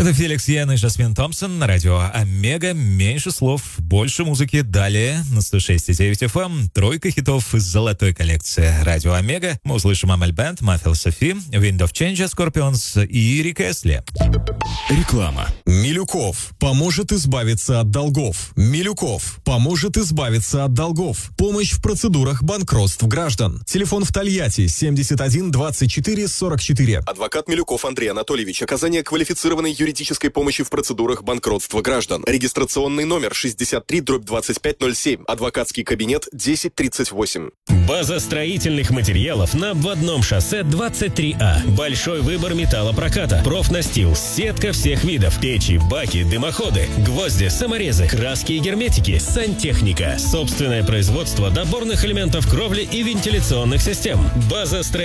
Это Феликс Ян и Жасмин Томпсон на радио Омега. Меньше слов, больше музыки. Далее на 106.9 FM тройка хитов из золотой коллекции радио Омега. Мы услышим Амель Бенд, Мафил Софи, Wind of Change, Scorpions и Рик Эсли. Реклама. Милюков поможет избавиться от долгов. Милюков поможет избавиться от долгов. Помощь в процедурах банкротств граждан. Телефон в Тольятти 71 24 44. Адвокат Милюков Андрей Анатольевич. Оказание квалифицированной юридической помощи в процедурах банкротства граждан. Регистрационный номер 63/2507. Адвокатский кабинет 1038. База строительных материалов на обводном шоссе 23А. Большой выбор металлопроката, профнастил, сетка всех видов, печи, баки, дымоходы, гвозди, саморезы, краски и герметики, сантехника, собственное производство доборных элементов кровли и вентиляционных систем. База строительных